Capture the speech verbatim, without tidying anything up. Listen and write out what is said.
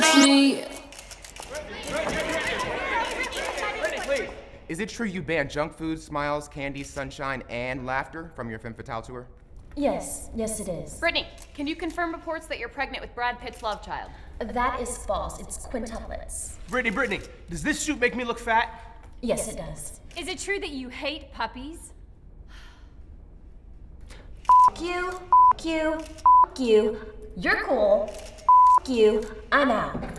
touch me. Is it true you banned junk food, smiles, candy, sunshine, and laughter from your Femme Fatale tour? Yes, yes it is. Brittany, can you confirm reports that you're pregnant with Brad Pitt's love child? That is false. It's quintuplets. Brittany, Brittany, does this suit make me look fat? Yes, it does. Is it true that you hate puppies? F you, F you, F you. You're cool. F you. I'm out.